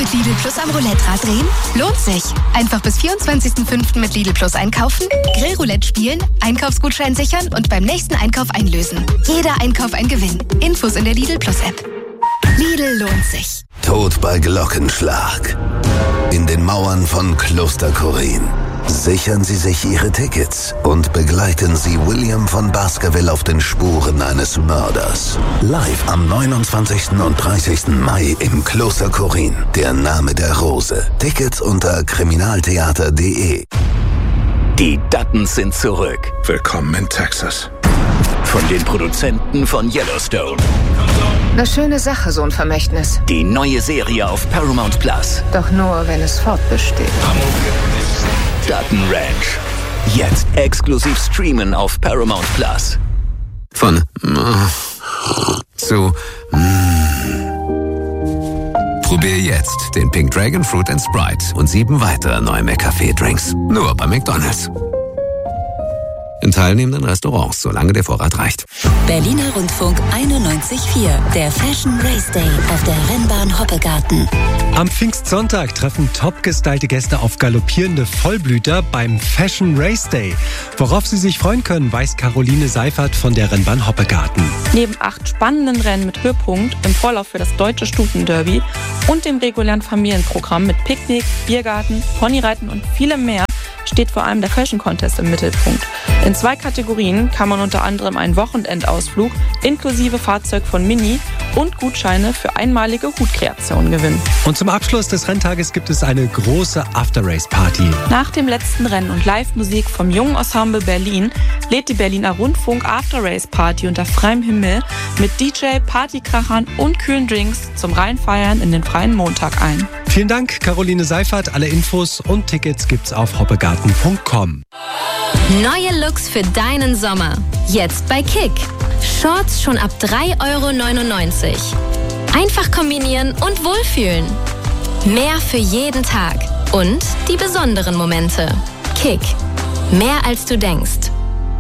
Mit Lidl Plus am Roulette-Rad drehen? Lohnt sich. Einfach bis 24.05. mit Lidl Plus einkaufen, Grillroulette spielen, Einkaufsgutschein sichern und beim nächsten Einkauf einlösen. Jeder Einkauf ein Gewinn. Infos in der Lidl Plus App. Lidl lohnt sich. Tod bei Glockenschlag. In den Mauern von Kloster Korin. Sichern Sie sich Ihre Tickets und begleiten Sie William von Baskerville auf den Spuren eines Mörders. Live am 29. und 30. Mai im Kloster Korin. Der Name der Rose. Tickets unter kriminaltheater.de. Die Duttons sind zurück. Willkommen in Texas. Von den Produzenten von Yellowstone. Eine schöne Sache, so ein Vermächtnis. Die neue Serie auf Paramount Plus. Doch nur, wenn es fortbesteht. Dutton Ranch. Jetzt exklusiv streamen auf Paramount Plus. Von zu Probier jetzt den Pink Dragon Fruit and Sprite und 7 weitere neue McCafé-Drinks. Nur bei McDonald's. In teilnehmenden Restaurants, solange der Vorrat reicht. Berliner Rundfunk 91.4, der Fashion Race Day auf der Rennbahn Hoppegarten. Am Pfingstsonntag treffen topgestylte Gäste auf galoppierende Vollblüter beim Fashion Race Day. Worauf sie sich freuen können, weiß Caroline Seifert von der Rennbahn Hoppegarten. Neben 8 spannenden Rennen mit Höhepunkt im Vorlauf für das Deutsche Stufenderby und dem regulären Familienprogramm mit Picknick, Biergarten, Ponyreiten und vielem mehr steht vor allem der Fashion Contest im Mittelpunkt. In 2 Kategorien kann man unter anderem einen Wochenendausflug inklusive Fahrzeug von Mini und Gutscheine für einmalige Hutkreationen gewinnen. Und zum Abschluss des Renntages gibt es eine große After-Race-Party. Nach dem letzten Rennen und Live-Musik vom Jungen Ensemble Berlin lädt die Berliner Rundfunk After-Race-Party unter freiem Himmel mit DJ, Partykrachern und kühlen Drinks zum Reinfeiern in den freien Montag ein. Vielen Dank, Caroline Seifert. Alle Infos und Tickets gibt's auf hoppegarten.com. Neue Looks für deinen Sommer. Jetzt bei Kick. Shorts schon ab 3,99 €. Einfach kombinieren und wohlfühlen. Mehr für jeden Tag. Und die besonderen Momente. Kick. Mehr als du denkst.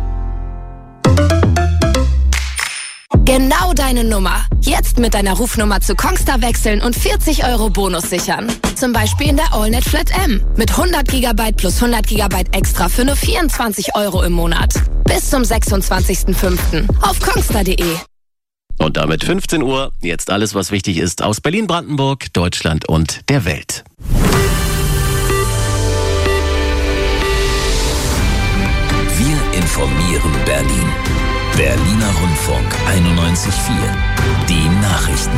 Genau deine Nummer. Jetzt mit deiner Rufnummer zu Kongstar wechseln und 40 € Bonus sichern. Zum Beispiel in der AllNet Flat M. Mit 100 GB plus 100 GB extra für nur 24 € im Monat. Bis zum 26.05. auf kongstar.de. Und damit 15 Uhr. Jetzt alles, was wichtig ist aus Berlin, Brandenburg, Deutschland und der Welt. Wir informieren Berlin. Berliner Rundfunk 91.4. Die Nachrichten.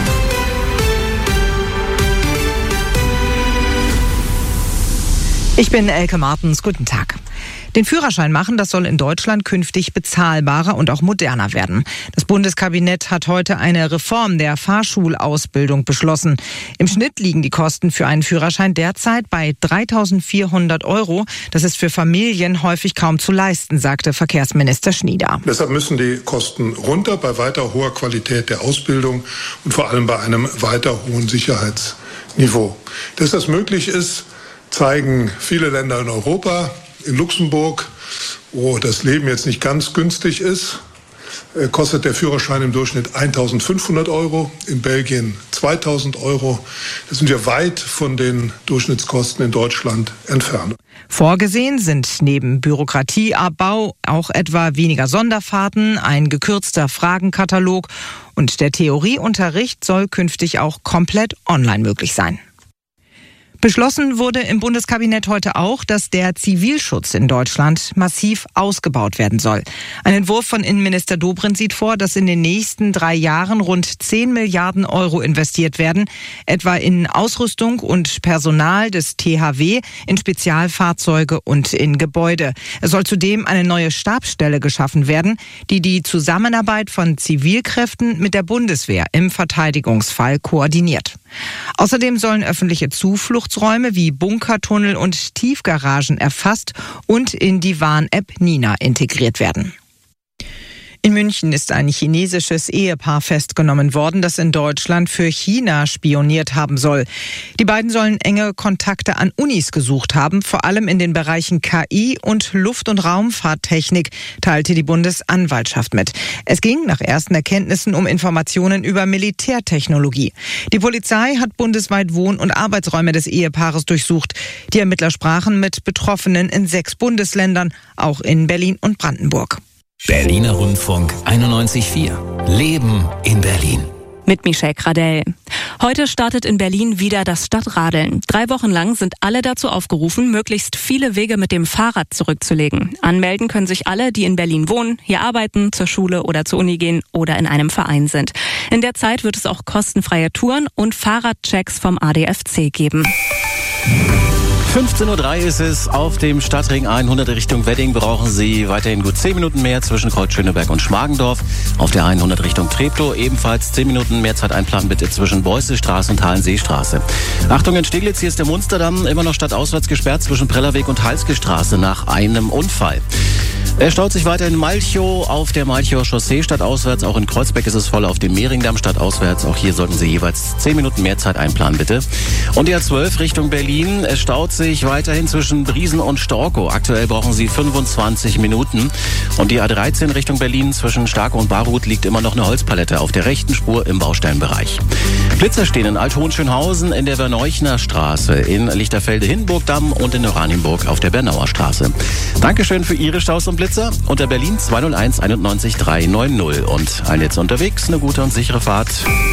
Ich bin Elke Martens. Guten Tag. Den Führerschein machen, das soll in Deutschland künftig bezahlbarer und auch moderner werden. Das Bundeskabinett hat heute eine Reform der Fahrschulausbildung beschlossen. Im Schnitt liegen die Kosten für einen Führerschein derzeit bei 3.400 €. Das ist für Familien häufig kaum zu leisten, sagte Verkehrsminister Schnieder. Deshalb müssen die Kosten runter bei weiter hoher Qualität der Ausbildung und vor allem bei einem weiter hohen Sicherheitsniveau. Dass das möglich ist, zeigen viele Länder in Europa. In Luxemburg, wo das Leben jetzt nicht ganz günstig ist, kostet der Führerschein im Durchschnitt 1.500 €, in Belgien 2.000 €. Das sind wir weit von den Durchschnittskosten in Deutschland entfernt. Vorgesehen sind neben Bürokratieabbau auch etwa weniger Sonderfahrten, ein gekürzter Fragenkatalog und der Theorieunterricht soll künftig auch komplett online möglich sein. Beschlossen wurde im Bundeskabinett heute auch, dass der Zivilschutz in Deutschland massiv ausgebaut werden soll. Ein Entwurf von Innenminister Dobrindt sieht vor, dass in den nächsten 3 Jahren rund 10 Milliarden € investiert werden, etwa in Ausrüstung und Personal des THW, in Spezialfahrzeuge und in Gebäude. Es soll zudem eine neue Stabsstelle geschaffen werden, die die Zusammenarbeit von Zivilkräften mit der Bundeswehr im Verteidigungsfall koordiniert. Außerdem sollen öffentliche Zufluchtsräume wie Bunkertunnel und Tiefgaragen erfasst und in die Warn-App Nina integriert werden. In München ist ein chinesisches Ehepaar festgenommen worden, das in Deutschland für China spioniert haben soll. Die beiden sollen enge Kontakte an Unis gesucht haben, vor allem in den Bereichen KI und Luft- und Raumfahrttechnik, teilte die Bundesanwaltschaft mit. Es ging nach ersten Erkenntnissen um Informationen über Militärtechnologie. Die Polizei hat bundesweit Wohn- und Arbeitsräume des Ehepaares durchsucht. Die Ermittler sprachen mit Betroffenen in 6 Bundesländern, auch in Berlin und Brandenburg. Berliner Rundfunk 91.4. Leben in Berlin. Mit Michelle Gradell. Heute startet in Berlin wieder das Stadtradeln. 3 Wochen lang sind alle dazu aufgerufen, möglichst viele Wege mit dem Fahrrad zurückzulegen. Anmelden können sich alle, die in Berlin wohnen, hier arbeiten, zur Schule oder zur Uni gehen oder in einem Verein sind. In der Zeit wird es auch kostenfreie Touren und Fahrradchecks vom ADFC geben. 15:03 Uhr ist es. Auf dem Stadtring 100 Richtung Wedding brauchen Sie weiterhin gut 10 Minuten mehr zwischen Kreuz-Schöneberg und Schmargendorf. Auf der 100 Richtung Treptow ebenfalls 10 Minuten mehr Zeit einplanen bitte zwischen Beußestraße und Halenseestraße. Achtung, in Steglitz, hier ist der Munsterdamm immer noch stadtauswärts gesperrt zwischen Prellerweg und Halsgestraße nach einem Unfall. Er staut sich weiter in Malchow auf der Malchower Chaussee stadtauswärts. Auch in Kreuzberg ist es voll auf dem Mehringdamm stadtauswärts. Auch hier sollten Sie jeweils 10 Minuten mehr Zeit einplanen, bitte. Und die A12 Richtung Berlin. Es staut sich weiterhin zwischen Briesen und Storkow. Aktuell brauchen Sie 25 Minuten. Und die A13 Richtung Berlin zwischen Starkow und Barruth liegt immer noch eine Holzpalette auf der rechten Spur im Baustellenbereich. Blitzer stehen in Alt-Hohenschönhausen in der Berneuchner Straße, in Lichterfelde-Hindenburg-Damm und in Oranienburg auf der Bernauer Straße. Dankeschön für Ihre Staus und Blitzer. Unter Berlin 201 91 390. Und ein Netz unterwegs, eine gute und sichere Fahrt.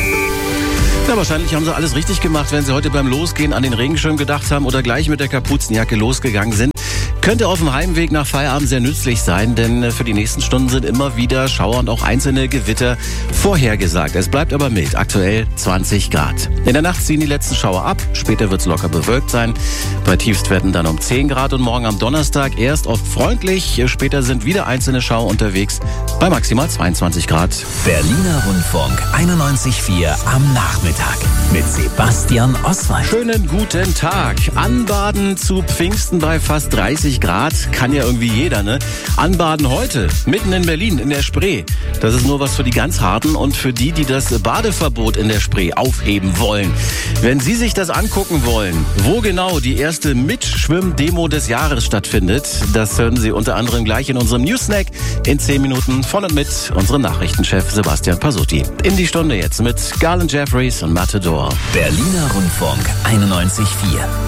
Ja, wahrscheinlich haben Sie alles richtig gemacht, wenn Sie heute beim Losgehen an den Regenschirm gedacht haben oder gleich mit der Kapuzenjacke losgegangen sind. Könnte auf dem Heimweg nach Feierabend sehr nützlich sein, denn für die nächsten Stunden sind immer wieder Schauer und auch einzelne Gewitter vorhergesagt. Es bleibt aber mild, aktuell 20 Grad. In der Nacht ziehen die letzten Schauer ab, später wird es locker bewölkt sein. Bei Tiefstwerten dann um 10 Grad und morgen am Donnerstag erst oft freundlich, später sind wieder einzelne Schauer unterwegs bei maximal 22 Grad. Berliner Rundfunk 91.4 am Nachmittag mit Sebastian Oswald. Schönen guten Tag. Anbaden zu Pfingsten bei fast 30 Grad kann ja irgendwie jeder, ne? Anbaden heute, mitten in Berlin, in der Spree. Das ist nur was für die ganz Harten und für die, die das Badeverbot in der Spree aufheben wollen. Wenn Sie sich das angucken wollen, wo genau die erste Mitschwimm-Demo des Jahres stattfindet, das hören Sie unter anderem gleich in unserem Newsnack in 10 Minuten von und mit unserem Nachrichtenchef Sebastian Pasutti. In die Stunde jetzt mit Garland Jeffries und Matador. Berliner Rundfunk 91.4.